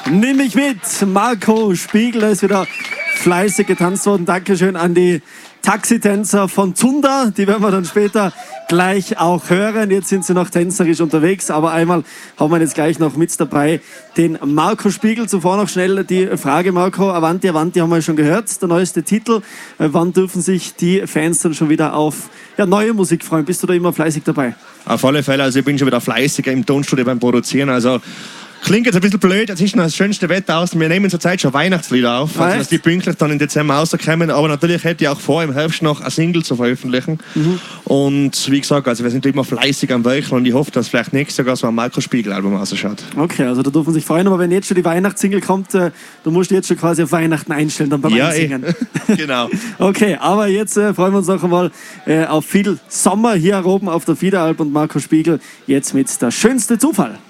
Nimm mich mit. Marco Spiegel ist wieder fleißig getanzt worden. Dankeschön an die Taxitänzer von Zunda. Die werden wir dann später gleich auch hören. Jetzt sind sie noch tänzerisch unterwegs. Aber einmal haben wir jetzt gleich noch mit dabei den Marco Spiegel. Zuvor noch schnell die Frage, Marco. Avanti, Avanti haben wir schon gehört. Der neueste Titel. Wann dürfen sich die Fans dann schon wieder auf neue Musik freuen? Bist du da immer fleißig dabei? Auf alle Fälle. Also ich bin schon wieder fleißiger im Tonstudio beim Produzieren. Also klingt jetzt ein bisschen blöd, es ist noch das schönste Wetter aus. Wir nehmen zurzeit schon Weihnachtslieder auf, also dass die pünktlich dann im Dezember rauskommen. Aber natürlich hätte ich auch vor, im Herbst noch eine Single zu veröffentlichen. Und wie gesagt, also wir sind immer fleißig am Werkeln und ich hoffe, dass vielleicht nächstes Jahr so ein Marco Spiegel-Album rausschaut. Okay, also da dürfen sich freuen. Aber wenn jetzt schon die Weihnachtssingle kommt, du musst jetzt schon quasi auf Weihnachten einstellen, dann beim Einsingen. Genau. Okay, aber jetzt freuen wir uns noch einmal auf viel Sommer hier oben auf der Fiederalp und Marco Spiegel. Jetzt mit Der schönste Zufall.